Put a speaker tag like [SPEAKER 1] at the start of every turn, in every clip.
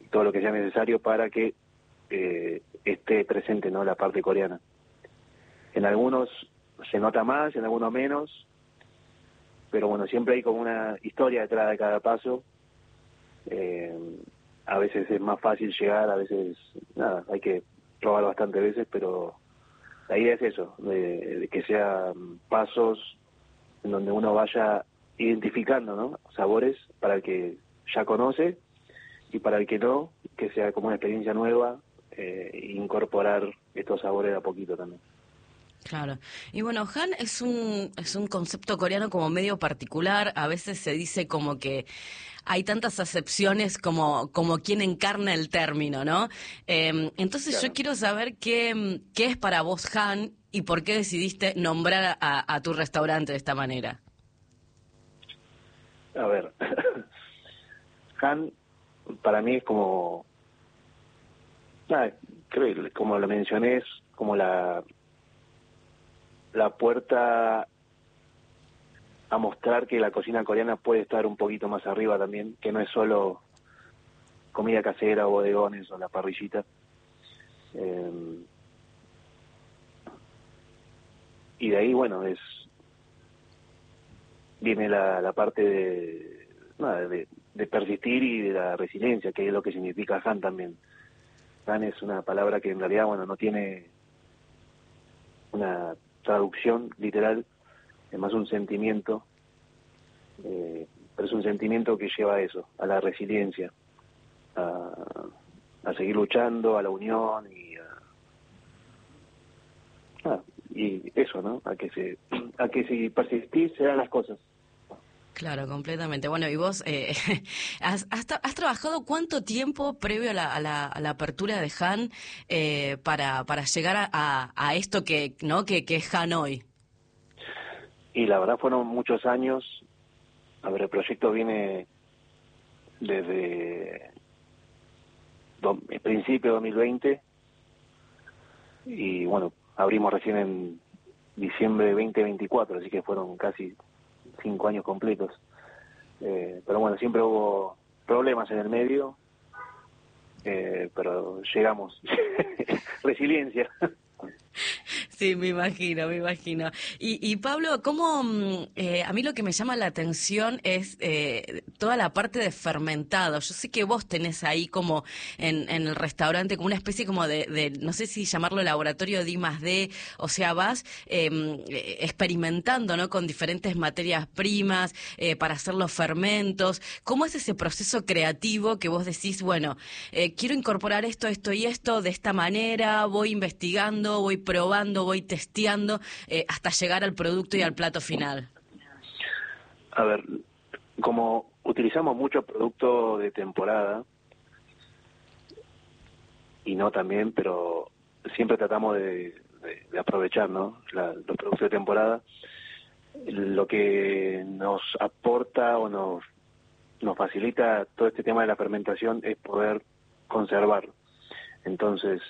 [SPEAKER 1] todo lo que sea necesario para que esté presente, ¿no?, la parte coreana. En algunos se nota más, en algunos menos, pero bueno, siempre hay como una historia detrás de cada paso. A veces es más fácil llegar, a veces nada, hay que probar bastantes veces, pero la idea es eso, de que sean pasos en donde uno vaya identificando, ¿no?, sabores para el que ya conoce, y para el que no, que sea como una experiencia nueva, incorporar estos sabores de a poquito también.
[SPEAKER 2] Claro. Y bueno, Han es un concepto coreano como medio particular. A veces se dice como que hay tantas acepciones como quien encarna el término, ¿no? Entonces
[SPEAKER 1] Claro.
[SPEAKER 2] yo quiero saber qué es para vos Han y por qué decidiste nombrar a tu restaurante de esta manera.
[SPEAKER 1] A ver, Han para mí es como, nada, creo que como lo mencioné, es como la puerta a mostrar que la cocina coreana puede estar un poquito más arriba también, que no es solo comida casera o bodegones o la parrillita. Y de ahí, bueno, viene la parte de persistir y de la resiliencia, que es lo que significa Han también. Han es una palabra que en realidad, bueno, no tiene una traducción literal, es más un sentimiento, pero es un sentimiento que lleva a eso, a la resiliencia, a seguir luchando, a la unión y eso, ¿no? A que si persistís se dan las cosas.
[SPEAKER 2] Claro, completamente. Bueno, y vos has trabajado cuánto tiempo previo a la apertura de Han para llegar a esto que es Han hoy.
[SPEAKER 1] Y la verdad fueron muchos años. A ver, el proyecto viene desde el principio de 2020 y bueno, abrimos recién en diciembre de 2024, así que fueron casi 5 años completos. Pero bueno, siempre hubo problemas en el medio, pero llegamos. Resiliencia.
[SPEAKER 2] Sí, me imagino, me imagino. Y Pablo, ¿cómo, a mí lo que me llama la atención es toda la parte de fermentado? Yo sé que vos tenés ahí como en el restaurante como una especie como de no sé si llamarlo laboratorio de I+D, o sea, vas experimentando, ¿no?, con diferentes materias primas para hacer los fermentos. ¿Cómo es ese proceso creativo que vos decís, bueno, quiero incorporar esto, esto y esto de esta manera, voy investigando, voy probando, voy testeando hasta llegar al producto y al plato final?
[SPEAKER 1] A ver, como utilizamos mucho producto de temporada, y no también, pero siempre tratamos de aprovechar, ¿no?, los productos de temporada. Lo que nos aporta o nos facilita todo este tema de la fermentación es poder conservar. Entonces,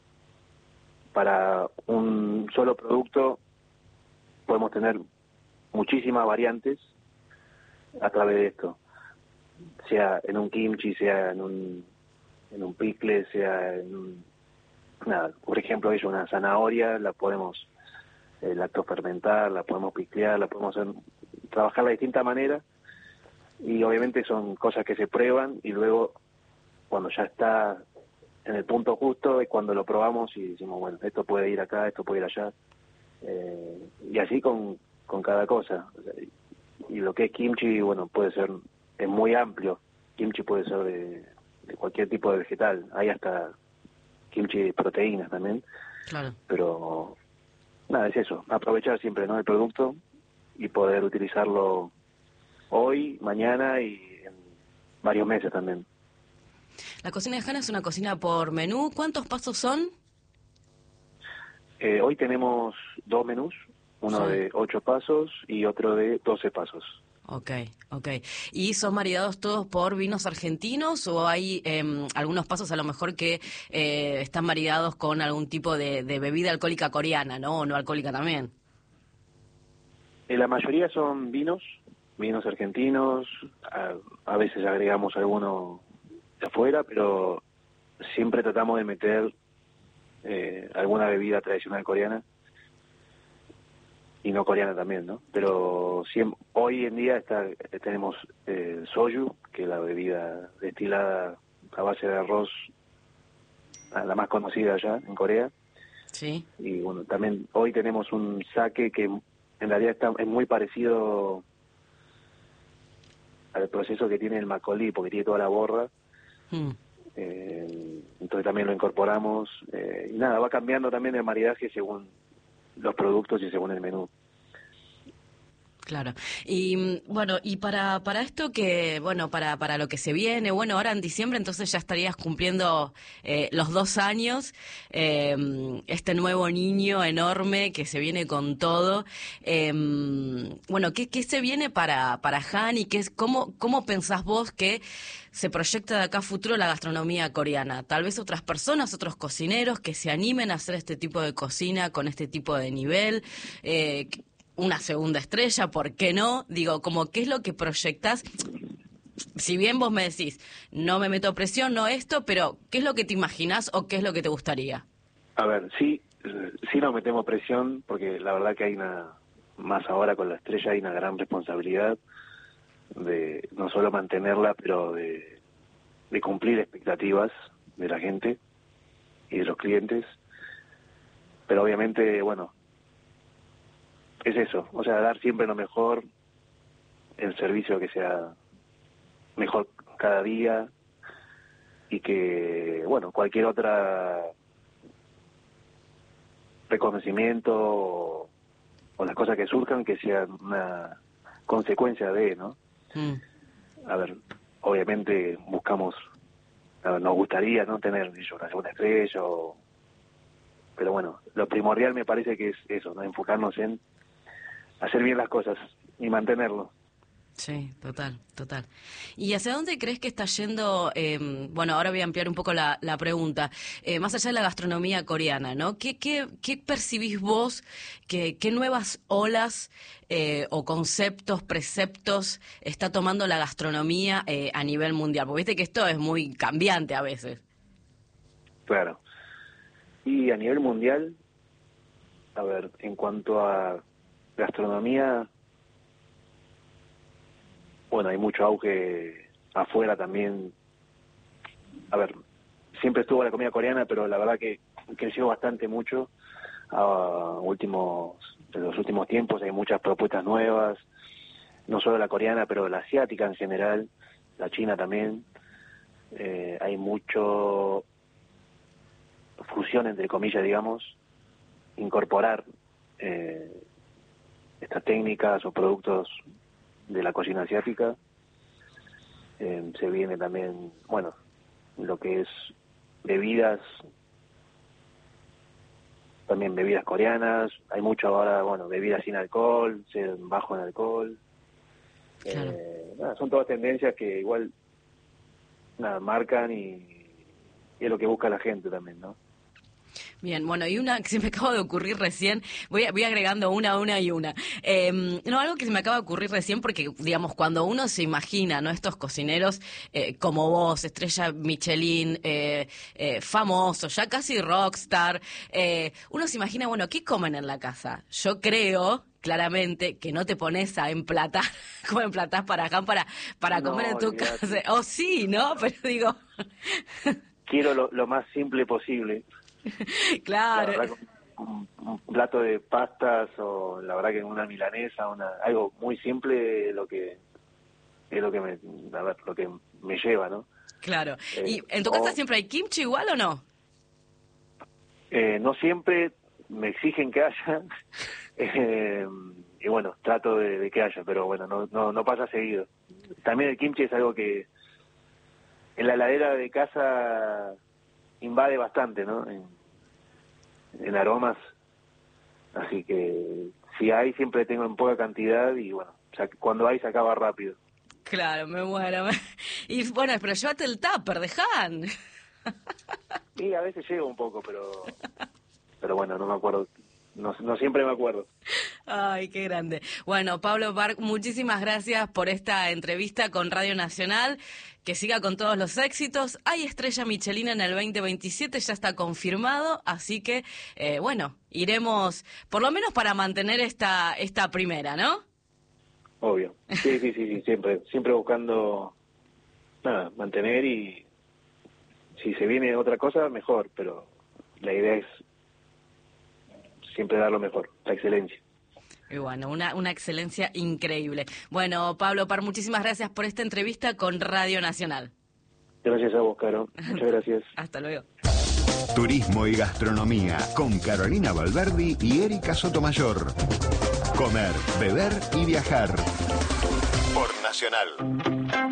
[SPEAKER 1] para un solo producto podemos tener muchísimas variantes a través de esto, sea en un kimchi, sea en un pickle, sea por ejemplo, una zanahoria, la podemos lactofermentar, la podemos picklear, la podemos trabajar de distintas maneras, y obviamente son cosas que se prueban y luego cuando ya está en el punto justo es cuando lo probamos y decimos, bueno, esto puede ir acá, esto puede ir allá, y así con cada cosa. Y lo que es kimchi, bueno, es muy amplio. Kimchi puede ser de cualquier tipo de vegetal, hay hasta kimchi de proteínas también.
[SPEAKER 2] Claro.
[SPEAKER 1] Pero nada, es eso, aprovechar siempre, ¿no?, el producto y poder utilizarlo hoy, mañana y en varios meses también.
[SPEAKER 2] La cocina de Han es una cocina por menú. ¿Cuántos pasos son?
[SPEAKER 1] Hoy tenemos 2 menús, uno
[SPEAKER 2] Sí.
[SPEAKER 1] de 8 pasos y otro de 12 pasos.
[SPEAKER 2] Okay. ¿Y son maridados todos por vinos argentinos o hay algunos pasos a lo mejor que están maridados con algún tipo de bebida alcohólica coreana, ¿no? O no alcohólica también.
[SPEAKER 1] La mayoría son vinos argentinos, a veces agregamos alguno de afuera, pero siempre tratamos de meter alguna bebida tradicional coreana y no coreana también, ¿no? Pero hoy en día tenemos soju, que es la bebida destilada a base de arroz, la más conocida allá en Corea.
[SPEAKER 2] Sí.
[SPEAKER 1] Y bueno, también hoy tenemos un sake que en realidad es muy parecido al proceso que tiene el makgeolli, porque tiene toda la borra. Entonces también lo incorporamos. Y nada, va cambiando también el maridaje según los productos y según el menú.
[SPEAKER 2] Claro. Y bueno, y para esto que, bueno, para lo que se viene, bueno, ahora en diciembre entonces ya estarías cumpliendo los 2 años, este nuevo niño enorme que se viene con todo. Bueno, ¿qué se viene para Han y cómo pensás vos que se proyecta de acá a futuro la gastronomía coreana? Tal vez otras personas, otros cocineros que se animen a hacer este tipo de cocina con este tipo de nivel, una segunda estrella, ¿por qué no? Digo, como qué es lo que proyectás, si bien vos me decís, no me meto presión, no esto, pero ¿qué es lo que te imaginás o qué es lo que te gustaría?
[SPEAKER 1] A ver, sí nos metemos presión, porque la verdad que más ahora con la estrella hay una gran responsabilidad de no solo mantenerla, pero de cumplir expectativas de la gente y de los clientes. Pero obviamente, bueno, es eso, o sea, dar siempre lo mejor, el servicio que sea mejor cada día, y que, bueno, cualquier otra reconocimiento o las cosas que surjan que sean una consecuencia de, ¿no? A ver, obviamente buscamos, nos gustaría no tener una segunda estrella, pero bueno, lo primordial me parece que es eso, ¿no? Enfocarnos en hacer bien las cosas y mantenerlo.
[SPEAKER 2] Sí, total. ¿Y hacia dónde crees que está yendo? Bueno, ahora voy a ampliar un poco la pregunta. Más allá de la gastronomía coreana, ¿no? ¿Qué percibís vos? ¿Qué nuevas olas o conceptos, preceptos está tomando la gastronomía a nivel mundial? Porque viste que esto es muy cambiante a veces.
[SPEAKER 1] Claro. Y a nivel mundial, a ver, en cuanto a gastronomía, bueno, hay mucho auge afuera también. A ver, siempre estuvo la comida coreana, pero la verdad que creció bastante mucho en los últimos tiempos. Hay muchas propuestas nuevas, no solo la coreana, pero la asiática en general, la china también. Hay mucho fusión, entre comillas, digamos, incorporar estas técnicas o productos de la cocina asiática. Se viene también, bueno, lo que es bebidas, también bebidas coreanas. Hay mucho ahora, bueno, bebidas sin alcohol, bajo en alcohol.
[SPEAKER 2] Claro.
[SPEAKER 1] Son todas tendencias que igual marcan y es lo que busca la gente también, ¿no?
[SPEAKER 2] Bien, bueno, y una que se me acaba de ocurrir recién, voy agregando una y una. No, algo que se me acaba de ocurrir recién porque, digamos, cuando uno se imagina, ¿no? Estos cocineros como vos, estrella Michelin, famosos, ya casi rockstar, uno se imagina, bueno, ¿qué comen en la casa? Yo creo claramente que no te pones a emplatar, como emplatás para acá, para comer en tu
[SPEAKER 1] olvidate.
[SPEAKER 2] casa. O sí, ¿no? Pero digo...
[SPEAKER 1] Quiero lo más simple posible.
[SPEAKER 2] Claro.
[SPEAKER 1] La verdad, un plato de pastas, o la verdad que una milanesa, algo muy simple, lo que me lleva, ¿no?
[SPEAKER 2] Claro. ¿Y en tu casa siempre hay kimchi igual o no?
[SPEAKER 1] No siempre, me exigen que haya, y bueno, trato de que haya, pero bueno, no pasa seguido. También el kimchi es algo que en la heladera de casa invade bastante, ¿no? En aromas, así que si hay, siempre tengo en poca cantidad y bueno, cuando hay se acaba rápido.
[SPEAKER 2] Claro, me muero. Y bueno, pero llévate el tupper de Han.
[SPEAKER 1] Y a veces llego un poco, pero bueno, no me acuerdo, no siempre me acuerdo.
[SPEAKER 2] Ay, qué grande. Bueno, Pablo Park, muchísimas gracias por esta entrevista con Radio Nacional. Que siga con todos los éxitos. Hay estrella Michelin en el 2027, ya está confirmado, así que, bueno, iremos, por lo menos para mantener esta primera, ¿no?
[SPEAKER 1] Obvio. Sí, siempre buscando, nada, mantener, y si se viene otra cosa, mejor, pero la idea es siempre dar lo mejor, la excelencia.
[SPEAKER 2] Y bueno, una excelencia increíble. Bueno, Pablo Park, muchísimas gracias por esta entrevista con Radio Nacional.
[SPEAKER 1] Gracias a vos, Caro. Muchas gracias.
[SPEAKER 2] Hasta luego.
[SPEAKER 3] Turismo y gastronomía con Carolina Valverdi y Erika Sotomayor. Comer, beber y viajar. Por Nacional.